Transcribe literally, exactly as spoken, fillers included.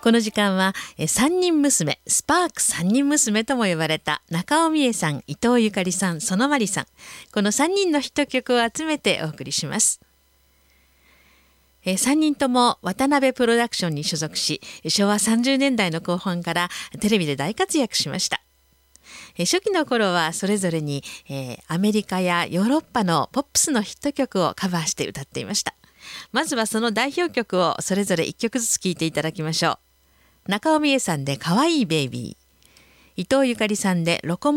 この時間は三人娘、スパーク三人娘とも呼ばれた中尾美恵さん、伊藤ゆかりさん、園まりさん、このさんにんのヒット曲を集めてお送りします。えー、さんにんとも渡辺プロダクションに所属し、しょうわさんじゅうねんだいの後半からテレビで大活躍しました。えー、初期の頃はそれぞれに、えー、アメリカやヨーロッパのポップスのヒット曲をカバーして歌っていました。まずはその代表曲をそれぞれいっきょくずつ聴いていただきましょう。中尾美恵さんで可愛いベイビー、伊藤ゆかりさんでロコモ